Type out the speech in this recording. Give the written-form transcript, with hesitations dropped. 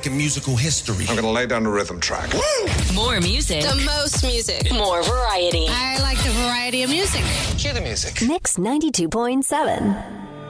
making musical history. I'm going to lay down a rhythm track. Woo! More music. The most music. More variety. I like the variety of music. Cue the music. Mix 92.7.